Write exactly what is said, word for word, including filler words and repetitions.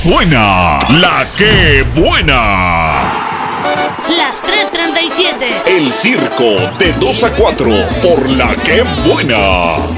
suena la que buena. Las tres treinta y siete. El circo de dos a cuatro por la que buena.